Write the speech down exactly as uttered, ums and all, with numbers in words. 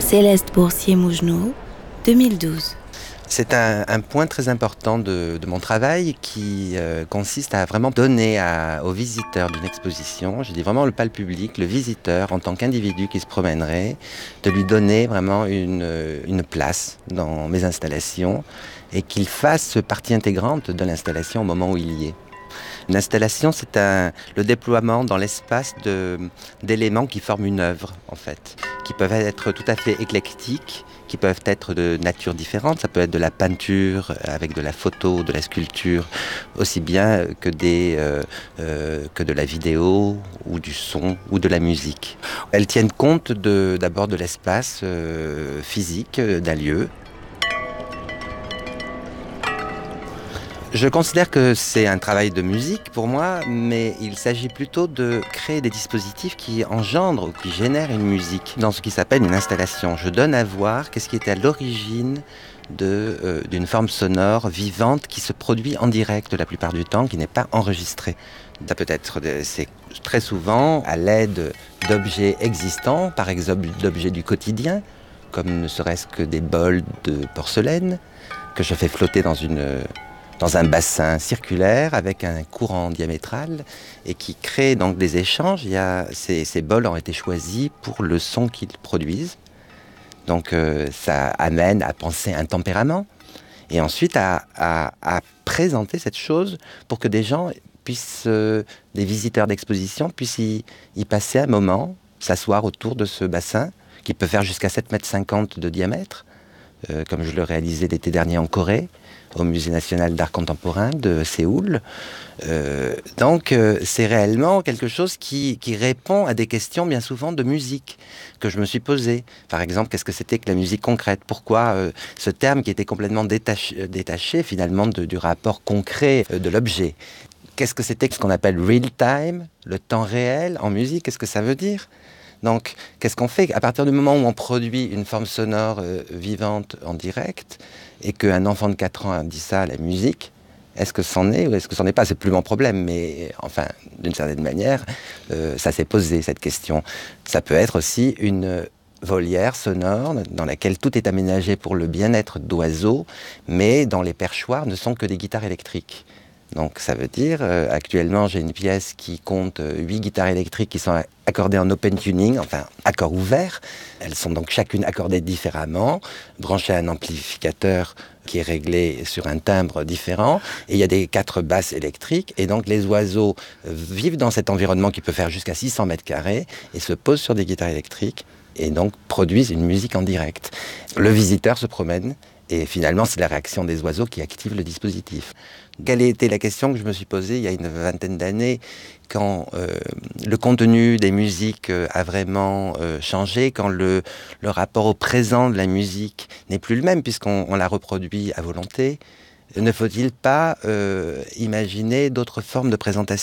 Céleste Boursier-Mougenot, deux mille douze. C'est un, un point très important de, de mon travail qui euh, consiste à vraiment donner à, aux visiteurs d'une exposition, je dis vraiment pas le public, le visiteur en tant qu'individu qui se promènerait, de lui donner vraiment une, une place dans mes installations et qu'il fasse partie intégrante de l'installation au moment où il y est. Une installation, c'est un, le déploiement dans l'espace de, d'éléments qui forment une œuvre, en fait, qui peuvent être tout à fait éclectiques, qui peuvent être de nature différente. Ça peut être de la peinture avec de la photo, de la sculpture, aussi bien que, des, euh, euh, que de la vidéo ou du son ou de la musique. Elles tiennent compte de, d'abord de l'espace euh, physique d'un lieu. Je considère que c'est un travail de musique pour moi, mais il s'agit plutôt de créer des dispositifs qui engendrent ou qui génèrent une musique dans ce qui s'appelle une installation. Je donne à voir qu'est-ce qui était à l'origine de, euh, d'une forme sonore vivante qui se produit en direct la plupart du temps, qui n'est pas enregistrée. Ça peut être, c'est très souvent à l'aide d'objets existants, par exemple d'objets du quotidien, comme ne serait-ce que des bols de porcelaine que je fais flotter dans une dans un bassin circulaire avec un courant diamétral et qui crée donc des échanges. Il y a, ces, ces bols ont été choisis pour le son qu'ils produisent. Donc euh, ça amène à penser un tempérament et ensuite à, à, à présenter cette chose pour que des gens puissent, euh, des visiteurs d'exposition puissent y, y passer un moment, s'asseoir autour de ce bassin qui peut faire jusqu'à sept mètres cinquante de diamètre, euh, comme je le réalisais l'été dernier en Corée, au Musée national d'art contemporain de Séoul. Euh, donc euh, c'est réellement quelque chose qui, qui répond à des questions bien souvent de musique que je me suis posées. Par exemple, qu'est-ce que c'était que la musique concrète ? Pourquoi euh, ce terme qui était complètement détaché, détaché finalement de, du rapport concret euh, de l'objet ? Qu'est-ce que c'était que ce qu'on appelle real time, le temps réel en musique ? Qu'est-ce que ça veut dire ? Donc, qu'est-ce qu'on fait ? À partir du moment où on produit une forme sonore euh, vivante en direct, et qu'un enfant de quatre ans a dit ça à la musique, est-ce que c'en est ou est-ce que c'en est pas ? C'est plus mon problème, mais enfin, d'une certaine manière, euh, ça s'est posé, cette question. Ça peut être aussi une volière sonore dans laquelle tout est aménagé pour le bien-être d'oiseaux, mais dans les perchoirs ne sont que des guitares électriques. Donc ça veut dire, euh, actuellement j'ai une pièce qui compte euh, huit guitares électriques qui sont accordées en open tuning, enfin accords ouverts. Elles sont donc chacune accordées différemment, branchées à un amplificateur qui est réglé sur un timbre différent. Et il y a des quatre basses électriques. Et donc les oiseaux euh, vivent dans cet environnement qui peut faire jusqu'à six cents mètres carrés et se posent sur des guitares électriques et donc produisent une musique en direct. Le visiteur se promène. Et finalement, c'est la réaction des oiseaux qui active le dispositif. Quelle était la question que je me suis posée il y a une vingtaine d'années, quand euh, le contenu des musiques euh, a vraiment euh, changé, quand le, le rapport au présent de la musique n'est plus le même, puisqu'on on la reproduit à volonté. Ne faut-il pas euh, imaginer d'autres formes de présentation ?